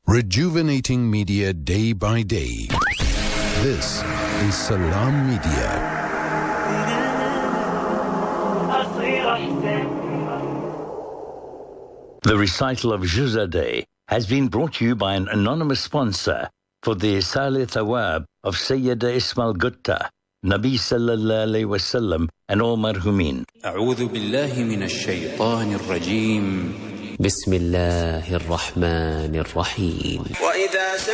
Rejuvenating media day by day. This is Salam Media. The recital of Juz'a Day has been brought to you by an anonymous sponsor for the Isal Thawab of Sayyida Ismail Gutta, Nabi Sallallahu Alaihi Wasallam and all marhumin. أعوذ بالله من الشيطان الرجيم. بسم الله الرحمن الرحيم.